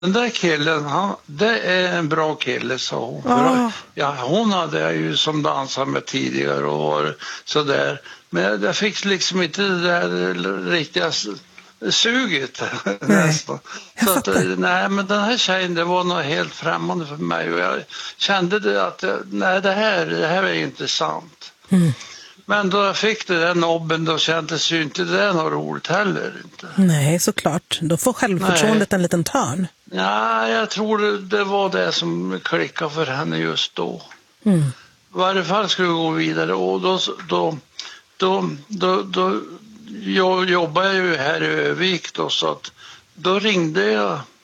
Den där killen, det är en bra kille, sa hon. Ja, hon hade jag ju som dansat med tidigare och var sådär. Men jag fick liksom inte det där riktiga suget nästan. Så att, nej, men den här tjejen, det var något helt främmande för mig. Och jag kände det att det här är intressant. Mm. Men då jag fick det där nobben, då kändes ju inte det något roligt heller. Inte. Nej, såklart. Då får självförtroendet en liten törn. Ja, jag tror det var det som klickade för henne just då. Mm. I varje fall skulle vi gå vidare. Och då jag jobbar ju här i Övik då, så att då ringde jag